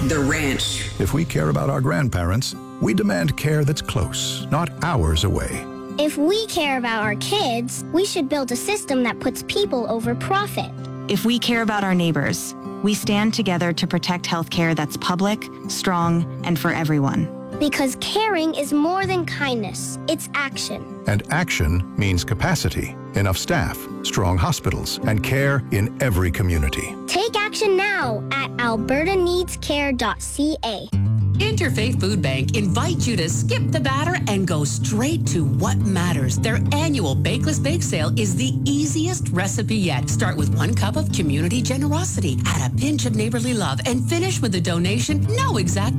The Ranch. If we care about our grandparents, we demand care that's close, not hours away. If we care about our kids, we should build a system that puts people over profit. If we care about our neighbors, we stand together to protect healthcare that's public, strong, and for everyone. Because caring is more than kindness, it's action. And action means capacity, enough staff, strong hospitals, and care in every community. Take action now at albertaneedscare.ca. Interfaith Food Bank invites you to skip the batter and go straight to what matters. Their annual Bakeless Bake Sale is the easiest recipe yet. Start with 1 cup of community generosity, add a pinch of neighborly love, and finish with a donation no exact